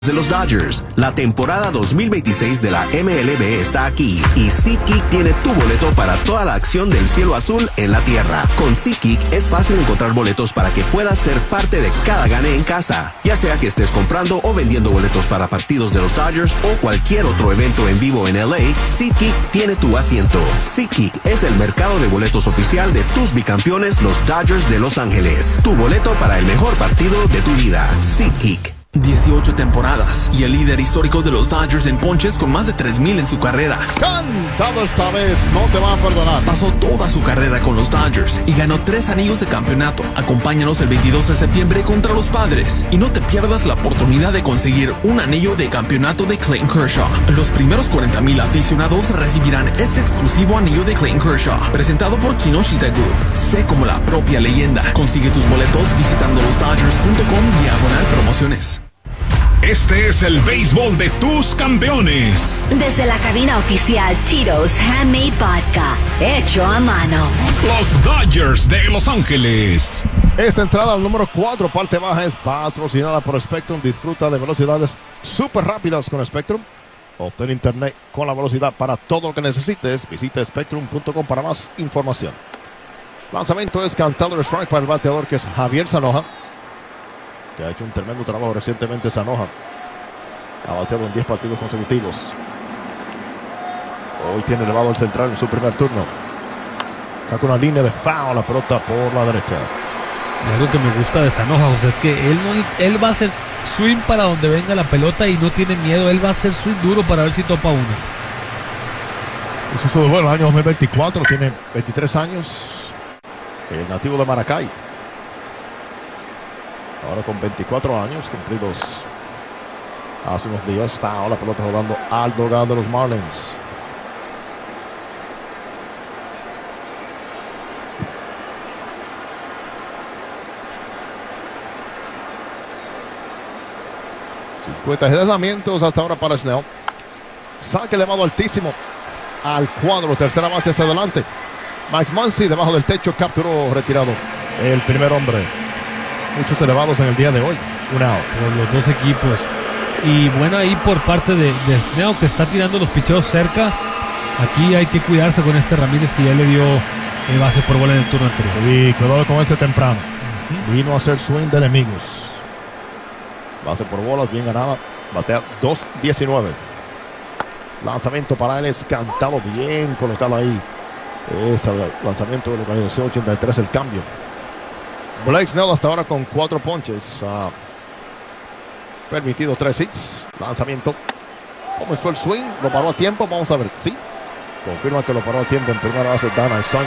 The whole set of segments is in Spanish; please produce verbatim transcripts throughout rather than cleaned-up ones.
de los Dodgers. La temporada dos mil veintiséis de la M L B está aquí y SeatGeek tiene tu boleto para toda la acción del cielo azul en la tierra. Con SeatGeek es fácil encontrar boletos para que puedas ser parte de cada gane en casa, ya sea que estés comprando o vendiendo boletos para partidos de los Dodgers o cualquier otro evento en vivo en L A. SeatGeek tiene tu asiento. SeatGeek es el mercado de boletos oficial de tus bicampeones, los Dodgers de Los Ángeles. Tu boleto para el mejor partido de tu vida. SeatGeek. dieciocho temporadas y el líder histórico de los Dodgers en ponches con más de tres mil en su carrera. Cantado esta vez, no te van a perdonar. Pasó toda su carrera con los Dodgers y ganó tres anillos de campeonato. Acompáñanos el veintidós de septiembre contra los Padres y no te pierdas la oportunidad de conseguir un anillo de campeonato de Clayton Kershaw. Los primeros cuarenta mil aficionados recibirán este exclusivo anillo de Clayton Kershaw, presentado por Kinoshita Group. Sé como la propia leyenda. Consigue tus boletos visitando los dodgers punto com diagonal promociones. Este es el béisbol de tus campeones. Desde la cabina oficial Tito's Handmade Vodka, hecho a mano. Los Dodgers de Los Ángeles. Esta entrada al número cuatro, parte baja, es patrocinada por Spectrum. Disfruta de velocidades súper rápidas con Spectrum. Obtén internet con la velocidad para todo lo que necesites. Visita spectrum punto com para más información. Lanzamiento es cantado el strike para el bateador, que es Javier Zanoja, que ha hecho un tremendo trabajo recientemente. Zanoja ha bateado en diez partidos consecutivos. Hoy tiene elevado el central en su primer turno. Saca una línea de foul, la pelota por la derecha. Y algo que me gusta de Zanoja, José, es que él, no, él va a hacer swing para donde venga la pelota y no tiene miedo. Él va a hacer swing duro para ver si topa uno. Eso es bueno, el año dos mil veinticuatro, tiene veintitrés años. El nativo de Maracay. Ahora con veinticuatro años cumplidos hace unos días. Foul, la pelota jugando al dogado de los Marlins. cincuenta lanzamientos hasta ahora para Snell. Saque elevado altísimo al cuadro. Tercera base hacia adelante. Max Muncy debajo del techo, capturó, retirado el primer hombre. Muchos elevados en el día de hoy. Un out. Por los dos equipos. Y bueno, ahí por parte de, de Snell, que está tirando los picheos cerca. Aquí hay que cuidarse con este Ramírez, que ya le dio el base por bola en el turno anterior. Y cuidado con este temprano. Uh-huh. Vino a hacer swing de enemigos. Base por bolas, bien ganada. Batea dos diecinueve. Lanzamiento para él es cantado, bien colocado ahí. Es el lanzamiento de la organización ochenta y tres, el cambio. Blake Snell hasta ahora con cuatro ponches. Uh, permitido tres hits. Lanzamiento. Comenzó el swing. Lo paró a tiempo. Vamos a ver. Sí. Confirma que lo paró a tiempo en primera base Dan Aizaña.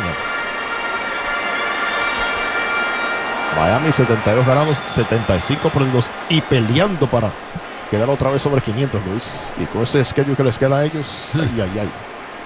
Miami setenta y dos ganados, setenta y cinco perdidos y peleando para quedar otra vez sobre quinientos, Luis. Y con ese schedule que les queda a ellos. Sí. Ay, ay, ay.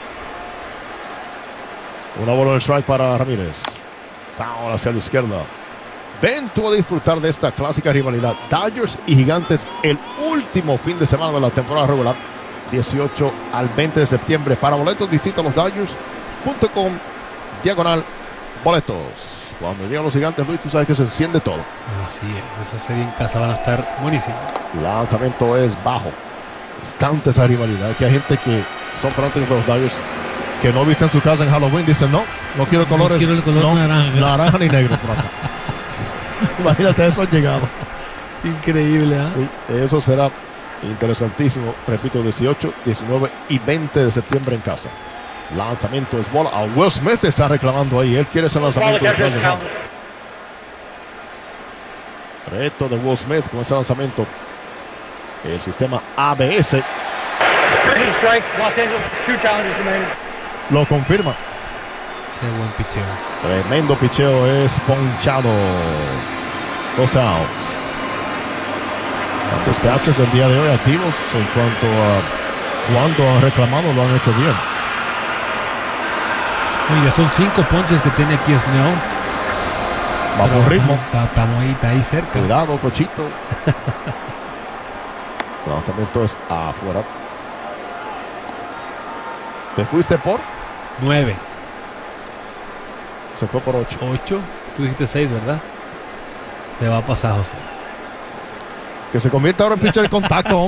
Una bola de strike para Ramírez. Foul hacia la izquierda. Ven tú a disfrutar de esta clásica rivalidad. Dodgers y Gigantes el último fin de semana de la temporada regular. dieciocho al veinte de septiembre. Para boletos visita los dodgers punto com diagonal boletos. Cuando llegan los Gigantes, Luis, tú sabes que se enciende todo. Así es. Esa serie en casa van a estar buenísima. Lanzamiento es bajo. Es tanta esa rivalidad que hay gente que son fanáticos de los Dodgers que no visten su casa en Halloween. Dicen, no, no quiero colores. No quiero el color no, naranja. Naranja ni negro por acá. Imagínate, eso ha llegado. Increíble, ¿eh? Sí, eso será interesantísimo. Repito, dieciocho, diecinueve y veinte de septiembre en casa. Lanzamiento es bola. A Will Smith está reclamando ahí. Él quiere ese lanzamiento. Reto de Will Smith con ese lanzamiento. El sistema A B S lo confirma. Qué buen picheo. Tremendo picheo, es ponchado. Dos outs. Los catchers del día de hoy activos en cuanto a cuando han reclamado, lo han hecho bien. Oye, son cinco ponches que tiene aquí Snell. Va por ritmo. Estamos ahí, está ahí cerca. Cuidado, Cochito. El lanzamiento es afuera. ¿Te fuiste por? Nueve. Se fue por ocho. Ocho. Tú dijiste seis, ¿verdad? Le va a pasar, José. Que se convierta ahora en pitcher de contacto,